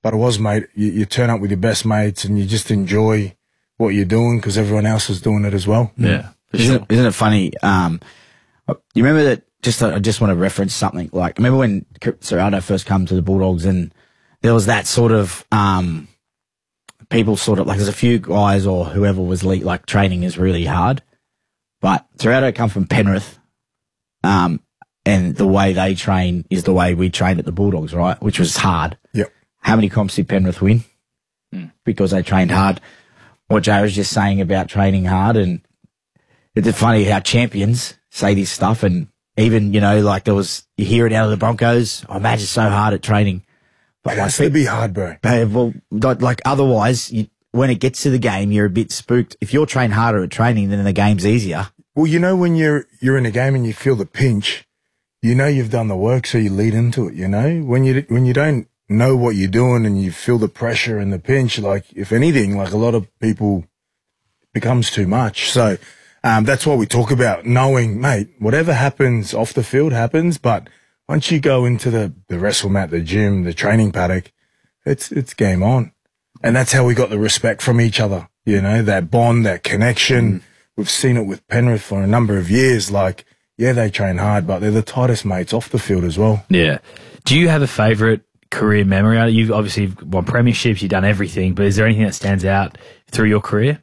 But it was, mate, you turn up with your best mates and you just enjoy what you're doing because everyone else is doing it as well. Yeah. Isn't it funny? You remember that? I just want to reference something. Like, remember when Serrano first came to the Bulldogs, and there was that sort of people sort of like there's a few guys or whoever was like training is really hard, but Serrano come from Penrith, and the way they train is the way we trained at the Bulldogs, right? Which was hard. Yep. How many comps did Penrith win? Because they trained hard. What Jay was just saying about training hard, and it's funny how champions say this stuff, and even, like you hear it out of the Broncos, I imagine so hard at training. But It has to be hard, bro. Well, like otherwise, when it gets to the game, you're a bit spooked. If you're trained harder at training, then the game's easier. Well, when you're in a game and you feel the pinch, you've done the work, so you lead into it, When you don't know what you're doing and you feel the pressure and the pinch, like, if anything, like a lot of people, it becomes too much. So, that's what we talk about, knowing, mate, whatever happens off the field happens, but once you go into the wrestle mat, the gym, the training paddock, it's game on. And that's how we got the respect from each other, that bond, that connection. We've seen it with Penrith for a number of years. Like, yeah, they train hard, but they're the tightest mates off the field as well. Yeah. Do you have a favourite career memory? You've obviously won premierships, you've done everything, but is there anything that stands out through your career?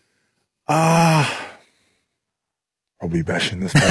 Probably bashing this.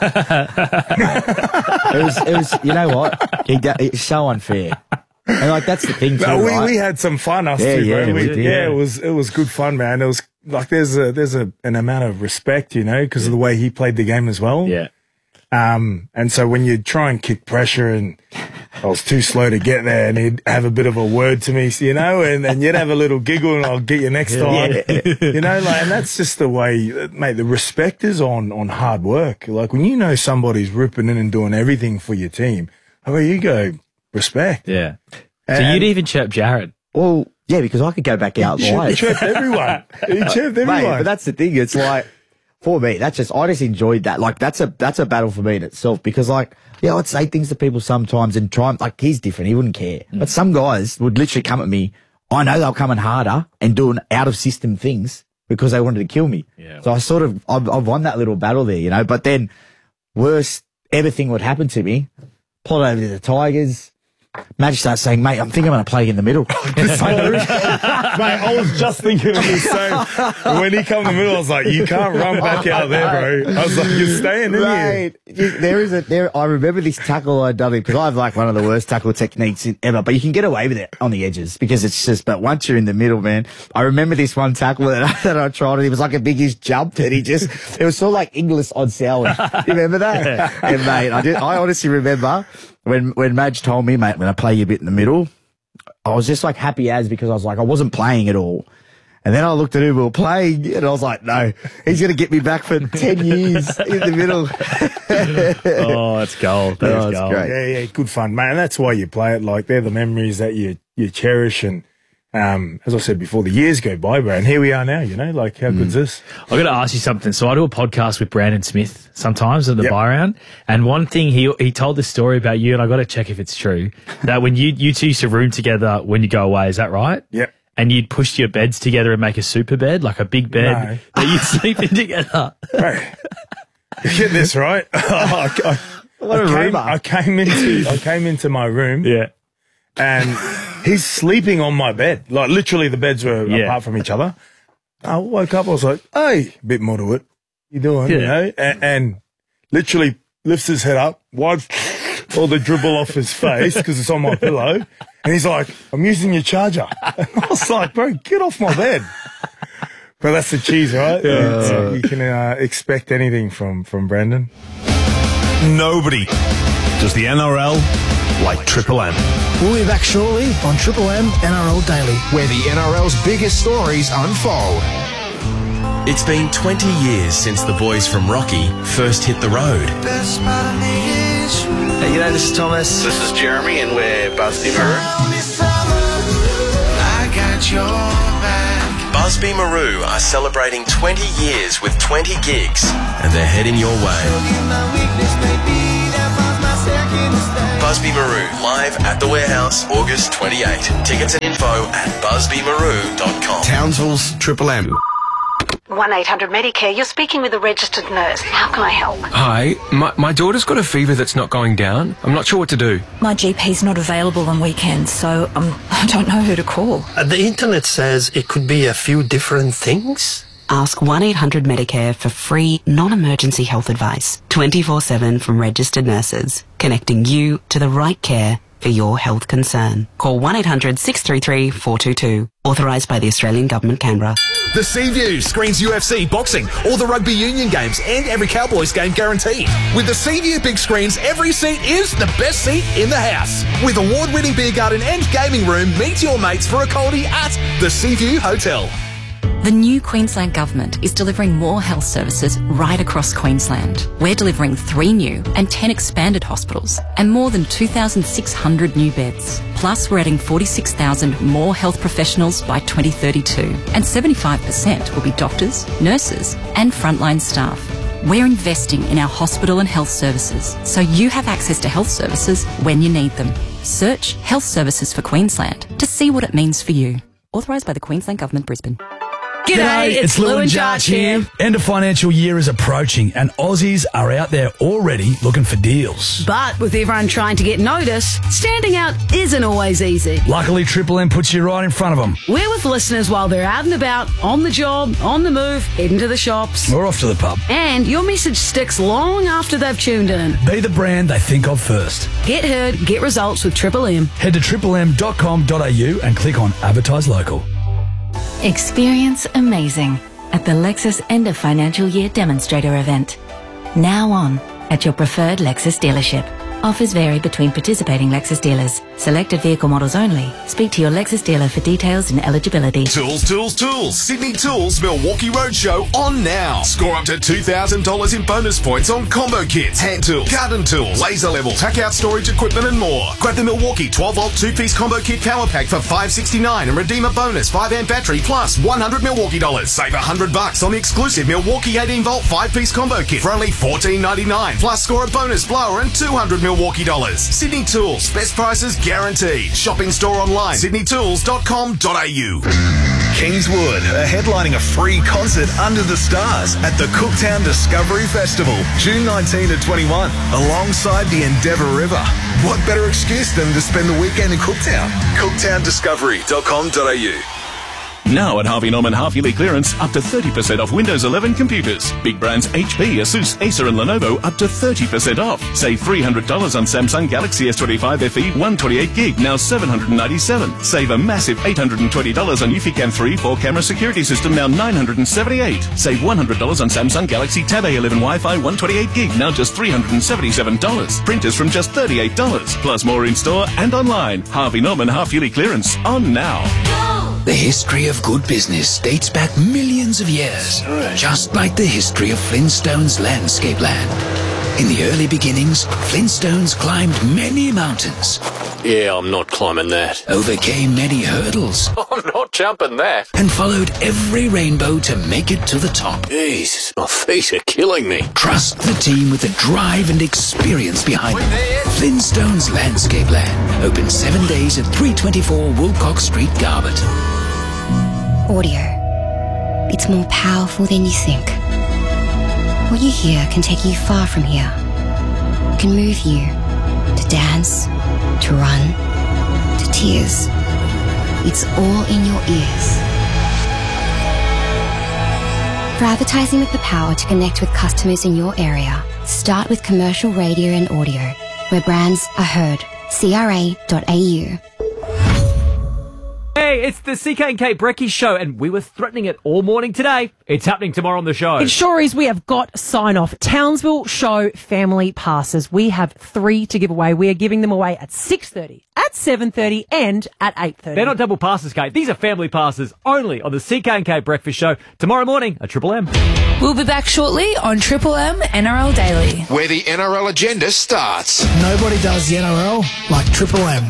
It was. You know what? It's so unfair. And like that's the thing too. No, right? we had some fun, us Yeah, two, yeah, bro. we did. It was good fun, man. It was like there's an amount of respect, because of the way he played the game as well. Yeah. And so when you try and kick pressure, and I was too slow to get there, and he'd have a bit of a word to me, and you'd have a little giggle, and I'll get you next time, and that's just the way, mate. The respect is on hard work. Like when somebody's ripping in and doing everything for your team, where you go, respect. Yeah. So you'd even chirp Jared. Well, yeah, because I could go back out He live. chirped everyone. He chirped everyone. Mate, but that's the thing. It's like, for me, I just enjoyed that. Like, that's a battle for me in itself because, like, yeah, I'd say things to people sometimes and try, like, he's different. He wouldn't care. But some guys would literally come at me. I know they're coming harder and doing out of system things because they wanted to kill me. Yeah. So I've won that little battle there, But then, worst ever thing would happen to me, plot over to the Tigers. Madge starts saying, mate, I'm thinking I'm going to play in the middle. Mate, I was just thinking of the same. When he come in the middle, I was like, you can't run back out there, bro. I was like, you're staying in here. I remember this tackle I'd done because I have like one of the worst tackle techniques ever, but you can get away with it on the edges because it's just, but once you're in the middle, man, I remember this one tackle that I tried and it was like a biggest jump and it was sort of like Inglis on Selwyn. You remember that? And mate, I honestly remember when Madge told me, mate, when I play you a bit in the middle, I was just like happy as because I was like, I wasn't playing at all. And then I looked at who we were playing and I was like, no, he's going to get me back for 10 years in the middle. Oh, that's gold. That's gold. Great. Yeah, good fun, man. And that's why you play it. Like, they're the memories that you cherish. And as I said before, the years go by, bro. And here we are now, like, how good's this? I've got to ask you something. So I do a podcast with Brandon Smith sometimes at the buy round. And one thing he told this story about you, and I got to check if it's true, that when you two used to room together when you go away, is that right? Yep. And you'd push your beds together and make a super bed, like a big bed that you'd sleep in together. Right. Get this right. I came into my room. Yeah. And he's sleeping on my bed. Like, literally the beds were apart from each other. I woke up, I was like, hey, a bit more to it. You doing, And literally lifts his head up, wipes all the dribble off his face because it's on my pillow. And he's like, I'm using your charger. And I was like, bro, get off my bed. But that's the cheese, right? Yeah. You can expect anything from Brandon. Nobody does the NRL like Triple M. We'll be back shortly on Triple M NRL Daily, where the NRL's biggest stories unfold. It's been 20 years since the boys from Rocky first hit the road. Hey, this is Thomas. This is Jeremy, and we're Busby Maru. I got your back. Busby Maru are celebrating 20 years with 20 gigs, and they're heading your way. Busby Maru live at the Warehouse August 28. Tickets and info at busbymaru.com. Townsville's Triple M. 1-800-Medicare, you're speaking with a registered nurse. How can I help? Hi, my daughter's got a fever that's not going down. I'm not sure what to do. My GP's not available on weekends, so I don't know who to call. The internet says it could be a few different things. Ask 1-800-Medicare for free, non-emergency health advice. 24/7 from registered nurses, connecting you to the right care for your health concern. Call 1-800-633-422. Authorised by the Australian Government, Canberra. The Seaview screens UFC, boxing, all the rugby union games, and every Cowboys game guaranteed. With the Seaview big screens, every seat is the best seat in the house. With award-winning beer garden and gaming room, meet your mates for a coldie at the Seaview Hotel. The new Queensland Government is delivering more health services right across Queensland. We're delivering 3 new and 10 expanded hospitals and more than 2,600 new beds. Plus, we're adding 46,000 more health professionals by 2032, and 75% will be doctors, nurses and frontline staff. We're investing in our hospital and health services so you have access to health services when you need them. Search Health Services for Queensland to see what it means for you. Authorised by the Queensland Government, Brisbane. G'day, it's Lou and Jarch here. End of financial year is approaching and Aussies are out there already looking for deals. But with everyone trying to get noticed, standing out isn't always easy. Luckily, Triple M puts you right in front of them. We're with listeners while they're out and about, on the job, on the move, heading to the shops. Or off to the pub. And your message sticks long after they've tuned in. Be the brand they think of first. Get heard, get results with Triple M. Head to triplem.com.au and click on Advertise Local. Experience amazing at the Lexus End of Financial Year Demonstrator event. Now on at your preferred Lexus dealership. Offers vary between participating Lexus dealers. Selected vehicle models only. Speak to your Lexus dealer for details and eligibility. Tools, tools, tools. Sydney Tools Milwaukee Roadshow on now. Score up to $2,000 in bonus points on combo kits, hand tools, garden tools, laser level, tack out storage equipment and more. Grab the Milwaukee 12-volt 2-piece combo kit power pack for $569 and redeem a bonus 5-amp battery plus $100 Milwaukee dollars. Save $100 on the exclusive Milwaukee 18-volt 5-piece combo kit for only $14.99. Plus score a bonus blower and $200 Milwaukee dollars. Sydney Tools, best prices guaranteed. Shopping store online, sydneytools.com.au. Kingswood are headlining a free concert under the stars at the Cooktown Discovery Festival, June 19 to 21, alongside the Endeavour River. What better excuse than to spend the weekend in Cooktown? CooktownDiscovery.com.au. Now at Harvey Norman half-yearly clearance, up to 30% off Windows 11 computers. Big brands HP, Asus, Acer and Lenovo up to 30% off. Save $300 on Samsung Galaxy S25 FE 128GB, now $797. Save a massive $820 on Uficam 3 4-camera security system, now $978. Save $100 on Samsung Galaxy Tab A11 Wi-Fi 128GB, now just $377. Printers from just $38. Plus more in-store and online. Harvey Norman half-yearly clearance on now. The history of good business dates back millions of years, just like the history of Flintstone's landscape land. In the early beginnings, Flintstones climbed many mountains. Yeah, I'm not climbing that. Overcame many hurdles. I'm not jumping that. And followed every rainbow to make it to the top. Jesus, my feet are killing me. Trust the team with the drive and experience behind them. Flintstones Landscape Land. Open 7 days at 324 Wilcox Street, Garbutt. Audio. It's more powerful than you think. What you hear can take you far from here. It can move you to dance, to run, to tears. It's all in your ears. For advertising with the power to connect with customers in your area, start with commercial radio and audio, where brands are heard. CRA.au. Hey, it's the CK and Kate Brecky show, and we were threatening it all morning today. It's happening tomorrow on the show. It sure is. We have got sign-off. Townsville Show family passes. We have 3 to give away. We are giving them away at 6:30, at 7:30, and at 8:30. They're not double passes, Kate. These are family passes only on the CK and Kate Breakfast Show tomorrow morning at Triple M. We'll be back shortly on Triple M NRL Daily, where the NRL agenda starts. Nobody does the NRL like Triple M.